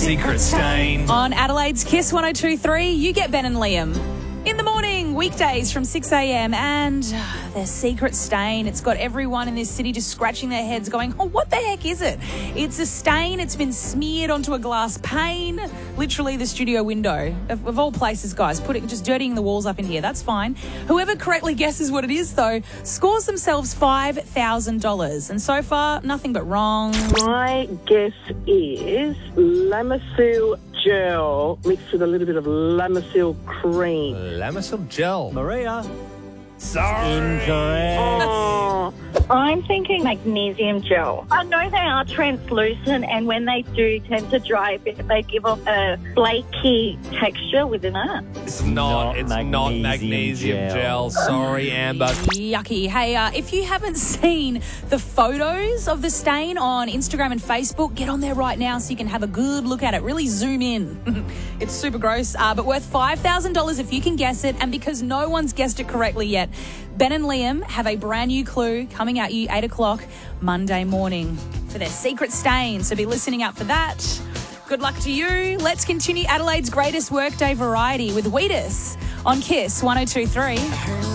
secret stain. On Adelaide's Kiss 102.3, you get Ben and Liam. In the morning, weekdays from 6 a.m. and their secret stain. It's got everyone in this city just scratching their heads going, oh, what the heck is it? It's a stain. It's been smeared onto a glass pane. Literally the studio window. Of all places, guys, just dirtying the walls up in here. That's fine. Whoever correctly guesses what it is, though, scores themselves $5,000. And so far, nothing but wrong. My guess is Lamisil gel mixed with a little bit of Lamisil cream. Lamisil gel. Maria. Sorry. Incorrect. Oh, I'm thinking magnesium gel. I know they are translucent, and when they do tend to dry a bit, they give off a flaky texture within it. It's not magnesium gel. Sorry, Amber. Yucky. Hey, if you haven't seen the photos of the stain on Instagram and Facebook, get on there right now so you can have a good look at it. Really zoom in. It's super gross, but worth $5,000 if you can guess it. And because no one's guessed it correctly yet, Ben and Liam have a brand new clue coming at you 8 o'clock Monday morning for their secret stain. So be listening out for that. Good luck to you. Let's continue Adelaide's greatest workday variety with Wheatus on Kiss 102.3.